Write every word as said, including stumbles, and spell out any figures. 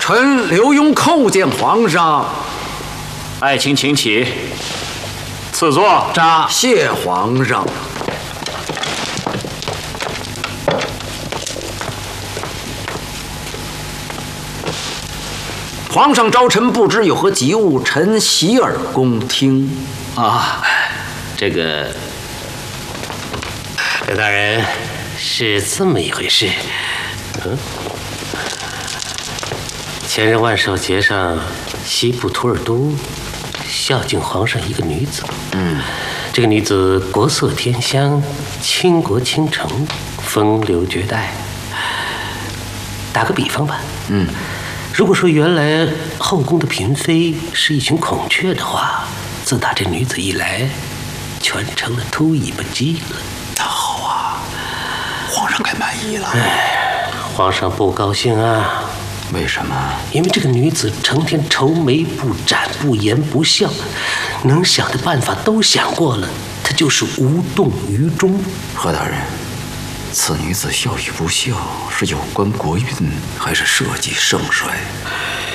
臣刘墉叩见皇上。 爱卿请起，赐座。 扎谢皇上。皇上召臣不知有何急务，臣洗耳恭听。 啊，这个刘大人是这么一回事。嗯，前日万寿节上，西部图尔都孝敬皇上一个女子。 嗯， 这个女子国色天香，倾国倾城，风流绝代。打个比方吧， 嗯。 如果说原来后宫的嫔妃是一群孔雀的话，自打这女子一来，全成了秃尾巴鸡了。 那好啊，皇上该满意了。 哎，皇上不高兴啊。 为什么？ 因为这个女子成天愁眉不展，不言不笑，能想的办法都想过了，她就是无动于衷。 何大人，此女子笑与不笑，是有关国运，还是社稷盛衰？